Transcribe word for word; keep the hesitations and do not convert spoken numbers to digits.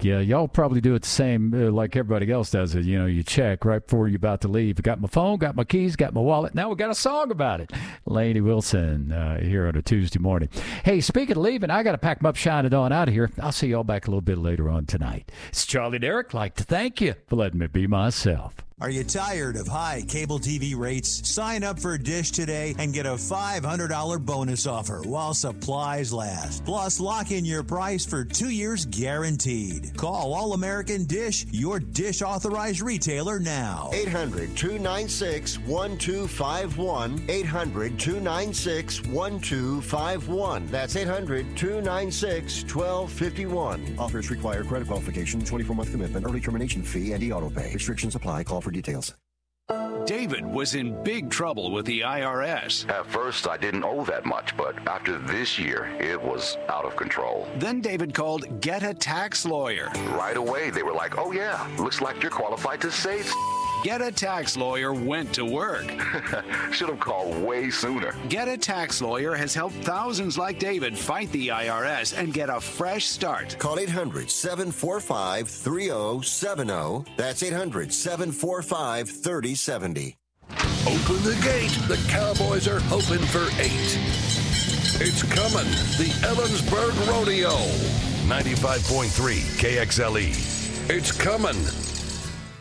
like, yeah, y'all probably do it the same uh, like everybody else does it. You know, you check right before you're about to leave. Got my phone, got my keys, got my wallet. Now we got a song about it. Lainey Wilson uh, here on a Tuesday morning. Hey, speaking of leaving, I got to pack them up, shine it on out of here. I'll see y'all back a little bit later on tonight. It's Charlie Derrick. Like to thank you for letting me be myself. Are you tired of high cable T V rates? Sign up for Dish today and get a five hundred dollars bonus offer while supplies last. Plus, lock in your price for two years guaranteed. Call All American Dish, your Dish authorized retailer now. eight hundred, two nine six, one two five one. eight hundred, two nine six, one two five one. That's eight hundred, two nine six, one two five one. Offers require credit qualification, twenty-four month commitment, early termination fee, and e-auto pay. Restrictions apply. Call for details. David was in big trouble with the I R S. At first, I didn't owe that much, but after this year, it was out of control. Then David called Get a Tax Lawyer. Right away, they were like, oh yeah, looks like you're qualified to save. Get a Tax Lawyer went to work. Should have called way sooner. Get a Tax Lawyer has helped thousands like David fight the I R S and get a fresh start. Call eight hundred, seven four five, three oh seven oh. That's eight hundred, seven four five, three oh seven oh. Open the gate. The Cowboys are hoping for eight. It's coming. The Ellensburg Rodeo. ninety-five point three K X L E. It's coming.